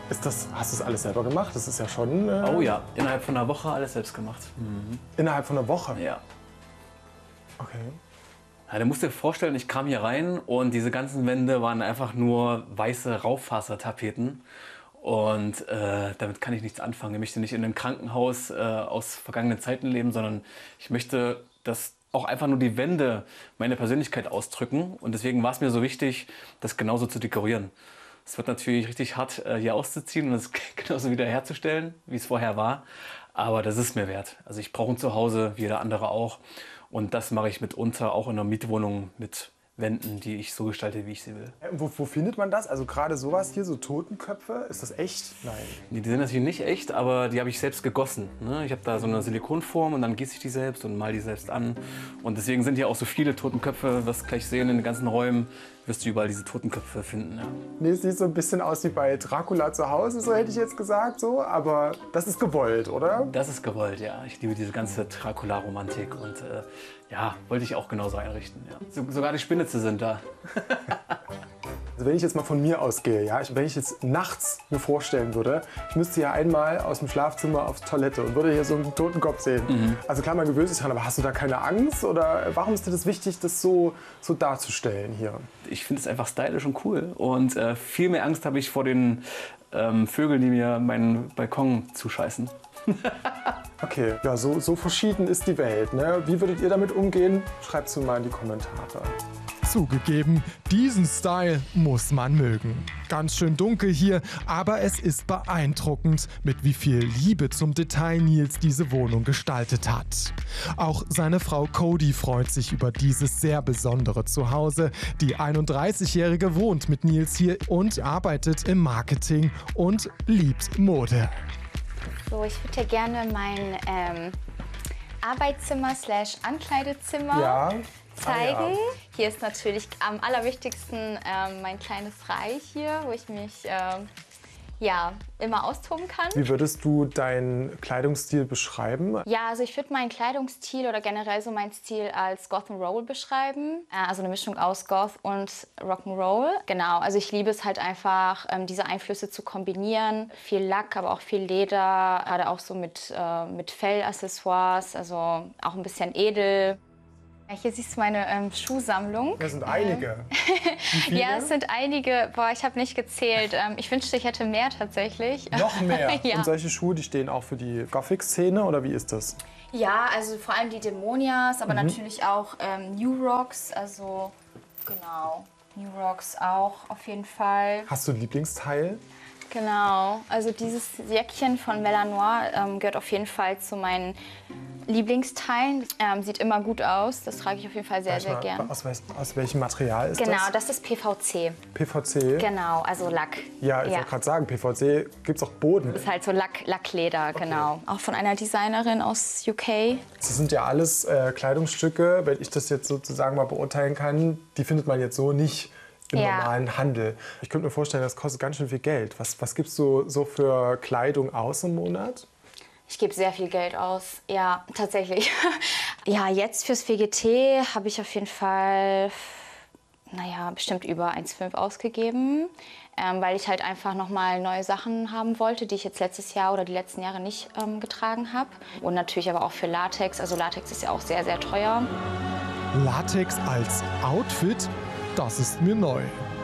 Hast du das alles selber gemacht? Das ist ja schon... Oh ja, innerhalb von einer Woche alles selbst gemacht. Mhm. Innerhalb von einer Woche? Ja. Okay. Ja, du musst dir vorstellen, ich kam hier rein und diese ganzen Wände waren einfach nur weiße Raufasertapeten. Und damit kann ich nichts anfangen. Ich möchte nicht in einem Krankenhaus aus vergangenen Zeiten leben, sondern ich möchte, dass auch einfach nur die Wände meine Persönlichkeit ausdrücken. Und deswegen war es mir so wichtig, das genauso zu dekorieren. Es wird natürlich richtig hart, hier auszuziehen und es genauso wieder herzustellen, wie es vorher war. Aber das ist mir wert. Also ich brauche ein Zuhause, wie jeder andere auch. Und das mache ich mitunter auch in einer Mietwohnung mit Wänden, die ich so gestalte, wie ich sie will. Wo findet man das? Also gerade sowas hier, so Totenköpfe, ist das echt? Nein. Nee, die sind natürlich nicht echt, aber die habe ich selbst gegossen. Ne? Ich habe da so eine Silikonform und dann gieße ich die selbst und mal die selbst an. Und deswegen sind hier auch so viele Totenköpfe, wirst du gleich sehen in den ganzen Räumen, wirst du überall diese Totenköpfe finden. Ja. Nee, es sieht so ein bisschen aus wie bei Dracula zu Hause, so hätte ich jetzt gesagt, so. Aber das ist gewollt, oder? Das ist gewollt, ja. Ich liebe diese ganze Dracula-Romantik und ja, wollte ich auch genauso einrichten. Ja. Sogar die Spinitze sind da. Also wenn ich jetzt mal von mir ausgehe, ja, wenn ich jetzt nachts mir vorstellen würde, ich müsste ja einmal aus dem Schlafzimmer aufs Toilette und würde hier so einen Totenkopf sehen. Mhm. Also klar, man gewöhnt sich dran, aber hast du da keine Angst? Oder warum ist dir das wichtig, das so darzustellen hier? Ich finde es einfach stylisch und cool. Und viel mehr Angst habe ich vor den Vögeln, die mir meinen Balkon zuscheißen. Okay, ja, so verschieden ist die Welt. Ne? Wie würdet ihr damit umgehen? Schreibt es mir mal in die Kommentare. Zugegeben, diesen Style muss man mögen. Ganz schön dunkel hier, aber es ist beeindruckend, mit wie viel Liebe zum Detail Nils diese Wohnung gestaltet hat. Auch seine Frau Cody freut sich über dieses sehr besondere Zuhause. Die 31-Jährige wohnt mit Nils hier und arbeitet im Marketing und liebt Mode. So, ich würde dir gerne mein Arbeitszimmer / Ankleidezimmer zeigen. Ah, ja. Hier ist natürlich am allerwichtigsten mein kleines Reich hier, wo ich mich immer austoben kann. Wie würdest du deinen Kleidungsstil beschreiben? Ja, also ich würde meinen Kleidungsstil oder generell so meinen Stil als Goth-'n'-Roll beschreiben. Also eine Mischung aus Goth und Rock'n'Roll. Genau, also ich liebe es halt einfach, diese Einflüsse zu kombinieren. Viel Lack, aber auch viel Leder, gerade auch so mit Fellaccessoires, also auch ein bisschen edel. Hier siehst du meine Schuhsammlung. Das sind einige. Ja, es sind einige. Boah, ich habe nicht gezählt. Ich wünschte, ich hätte mehr tatsächlich. Noch mehr? Ja. Und solche Schuhe, die stehen auch für die Gothic-Szene oder wie ist das? Ja, also vor allem die Dämonias, aber natürlich auch New Rocks. Also genau, New Rocks auch auf jeden Fall. Hast du ein Lieblingsteil? Genau, also dieses Jäckchen von Melanoir gehört auf jeden Fall zu meinen Lieblingsteilen. Sieht immer gut aus, das trage ich auf jeden Fall sehr, sehr gern. Aus welchem Material ist das? Genau, das ist PVC. PVC? Genau, also Lack. Ja, ich wollte gerade sagen, PVC gibt es auch Boden. Das ist halt so Lackleder, okay. Genau. Auch von einer Designerin aus UK. Das sind ja alles Kleidungsstücke, wenn ich das jetzt sozusagen mal beurteilen kann, die findet man jetzt so nicht im normalen Handel. Ich könnte mir vorstellen, das kostet ganz schön viel Geld. Was gibst du so für Kleidung aus im Monat? Ich gebe sehr viel Geld aus, ja, tatsächlich. Ja, jetzt fürs WGT habe ich auf jeden Fall, bestimmt über 1,5 ausgegeben, weil ich halt einfach nochmal neue Sachen haben wollte, die ich jetzt letztes Jahr oder die letzten Jahre nicht getragen habe. Und natürlich aber auch für Latex, also Latex ist ja auch sehr, sehr teuer. Latex als Outfit? Das ist mir neu.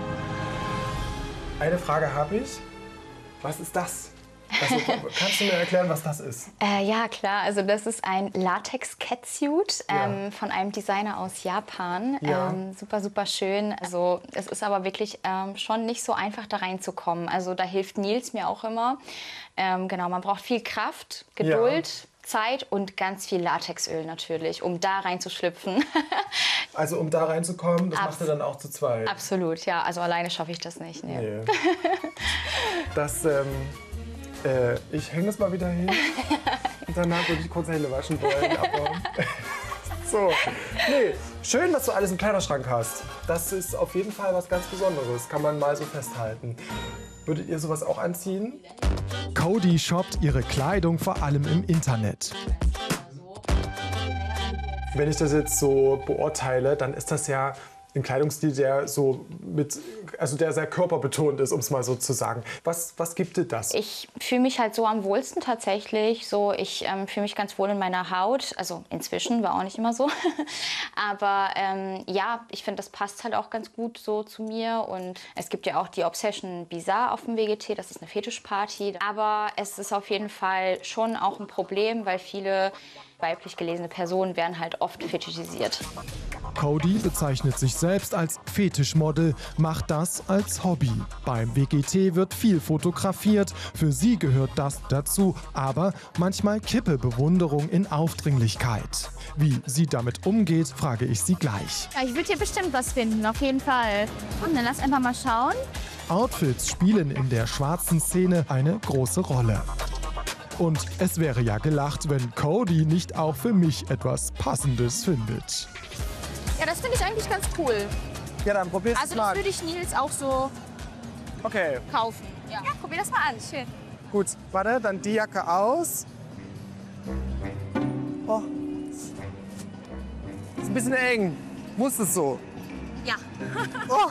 Eine Frage habe ich. Was ist das? Also, kannst du mir erklären, was das ist? Ja, klar. Also das ist ein Latex-Catsuit von einem Designer aus Japan. Ja. Super, super schön. Also es ist aber wirklich schon nicht so einfach, da reinzukommen. Also da hilft Nils mir auch immer. Genau, man braucht viel Kraft, Geduld, Zeit und ganz viel Latexöl natürlich, um da reinzuschlüpfen. Also um da reinzukommen, das macht ihr dann auch zu zweit? Absolut, ja. Also alleine schaffe ich das nicht. Nee. Das, ich hänge das mal wieder hin und danach würde ich kurz Hände waschen wollen. Aber so, nee, schön, dass du alles im Kleiderschrank hast. Das ist auf jeden Fall was ganz Besonderes, kann man mal so festhalten. Würdet ihr sowas auch anziehen? Cody shoppt ihre Kleidung vor allem im Internet. Wenn ich das jetzt so beurteile, dann ist das ja ein Kleidungsstil, der so der sehr körperbetont ist, um es mal so zu sagen. Was gibt dir das? Ich fühle mich halt so am wohlsten tatsächlich. So, ich fühle mich ganz wohl in meiner Haut. Also inzwischen, war auch nicht immer so. Aber ja, ich finde, das passt halt auch ganz gut so zu mir. Und es gibt ja auch die Obsession Bizarre auf dem WGT. Das ist eine Fetischparty. Aber es ist auf jeden Fall schon auch ein Problem, weil viele weiblich gelesene Personen werden halt oft fetischisiert. Cody bezeichnet sich selbst als Fetischmodel, macht das als Hobby. Beim WGT wird viel fotografiert, für sie gehört das dazu, aber manchmal kippe Bewunderung in Aufdringlichkeit. Wie sie damit umgeht, frage ich sie gleich. Ja, ich würde hier bestimmt was finden, auf jeden Fall. Und dann lass einfach mal schauen. Outfits spielen in der schwarzen Szene eine große Rolle. Und es wäre ja gelacht, wenn Cody nicht auch für mich etwas Passendes findet. Ja, das finde ich eigentlich ganz cool. Ja, dann probier's Also mal. das würde ich Nils auch so Okay, kaufen. Ja, probier das mal an. Schön. gut. Warte, dann die Jacke aus. Oh. Ist ein bisschen eng. Muss es so. Ja. Oh,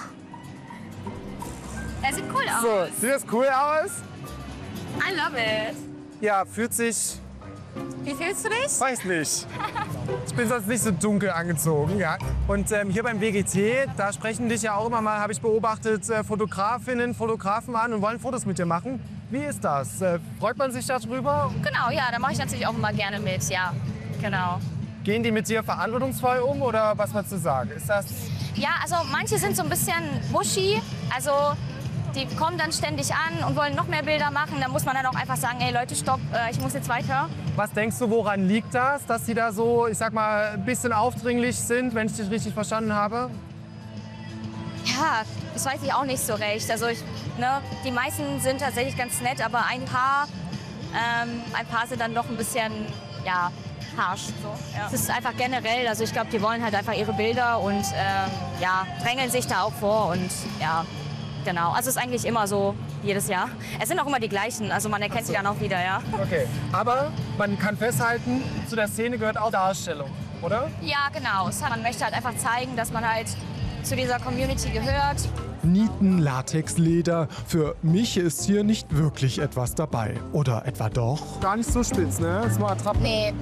Er sieht cool aus. so. Sieht das cool aus? I love it. Ja, fühlt sich... Wie fühlst du dich? Weiß nicht. Ich bin sonst nicht so dunkel angezogen, ja. Und hier beim WGT, da sprechen dich ja auch immer mal, habe ich beobachtet, Fotografinnen, Fotografen an und wollen Fotos mit dir machen. Wie ist das? Freut man sich darüber? Genau, ja, da mache ich natürlich auch immer gerne mit, ja. Genau. Gehen die mit dir verantwortungsvoll um oder was würdest du sagen? Ist das... Ja, also manche sind so ein bisschen mushy. Also die kommen dann ständig an und wollen noch mehr Bilder machen. Da muss man dann auch einfach sagen, ey Leute, stopp, ich muss jetzt weiter. Was denkst du, woran liegt das, dass sie da so, ich sag mal, ein bisschen aufdringlich sind, wenn ich dich richtig verstanden habe? Ja, das weiß ich auch nicht so recht. Also die meisten sind tatsächlich ganz nett, aber ein paar sind dann doch ein bisschen, ja, harsch. So, ja. Es ist einfach generell, also ich glaube, die wollen halt einfach ihre Bilder und ja, drängeln sich da auch vor und ja, genau. Also es ist eigentlich immer so, jedes Jahr. Es sind auch immer die gleichen, also man erkennt sie dann auch wieder, ja. Okay, aber man kann festhalten, zu der Szene gehört auch Darstellung, oder? Ja, genau. Man möchte halt einfach zeigen, dass man halt zu dieser Community gehört. Nieten, Latex, Leder. Für mich ist hier nicht wirklich etwas dabei. Oder etwa doch? Gar nicht so spitz, ne? Das ist mal Attrappen. Nee.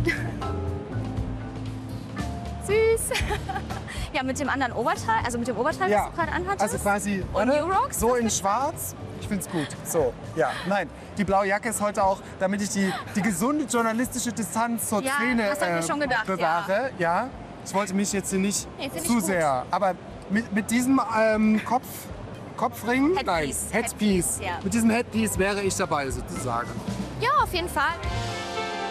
Süß. Ja, mit dem anderen Oberteil, also mit dem Oberteil, das du gerade anhattest. also quasi Und New Rocks, so das in ist- schwarz. Ich find's gut. So, ja, nein. Die blaue Jacke ist heute auch, damit ich die gesunde journalistische Distanz zur Ja, Szene das hab ich mir schon gedacht, bewahre. Ja. Ich wollte mich jetzt hier nicht Nee, find ich zu gut. sehr. Aber mit diesem Kopfring, Headpiece. nein, Headpiece. Ja. Mit diesem Headpiece wäre ich dabei sozusagen. Ja, auf jeden Fall.